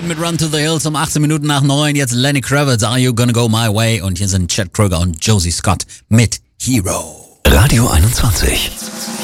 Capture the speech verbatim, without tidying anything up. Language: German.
Maiden mit Run to the Hills um achtzehn Minuten nach neun. Jetzt Lenny Kravitz, Are You Gonna Go My Way? Und hier sind Chad Kroeger und Josie Scott mit Hero. Radio einundzwanzig.